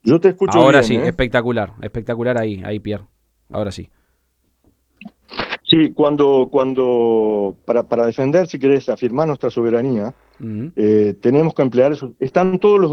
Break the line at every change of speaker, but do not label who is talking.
Yo te escucho
Ahora
bien,
sí,
¿eh?
espectacular, espectacular ahí, Pierre. Ahora sí.
Sí, para defender, si querés, afirmar nuestra soberanía,
Ujú.
tenemos que emplear eso. Están todos los